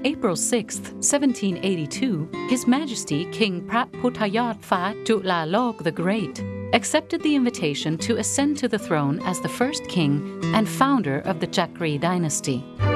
April 6, 1782, His Majesty King Praputayat Pha Chulalok the Great accepted the invitation to ascend to the throne as the first king and founder of the Chakri dynasty.